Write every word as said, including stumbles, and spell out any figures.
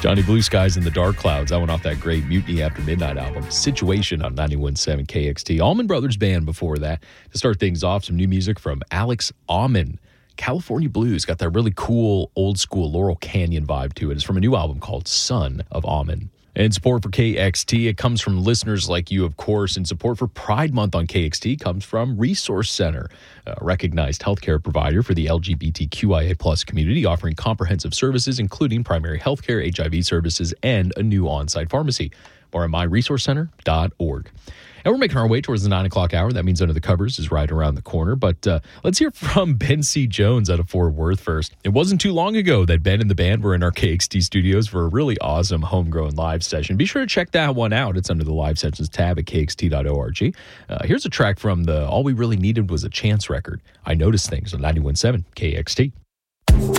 Johnny Blue Skies in the Dark Clouds. That went off that great Mutiny After Midnight album, Situation, on ninety-one point seven K X T. Allman Brothers Band before that. To start things off, some new music from Alex Allman. California Blues, got that really cool, old school Laurel Canyon vibe to it. It's from a new album called Son of Allman. And support for K X T, it comes from listeners like you, of course. And support for Pride Month on K X T comes from Resource Center, a recognized healthcare provider for the L G B T Q I A plus community, offering comprehensive services, including primary healthcare, H I V services, and a new on-site pharmacy. More at my resource center dot org. And we're making our way towards the nine o'clock hour. That means Under the Covers is right around the corner. But uh, let's hear from Ben C. Jones out of Fort Worth first. It wasn't too long ago that Ben and the band were in our K X T studios for a really awesome homegrown live session. Be sure to check that one out. It's under the live sessions tab at K X T dot org. Uh, here's a track from the All We Really Needed Was a Chance record. I Noticed Things on ninety-one point seven K X T.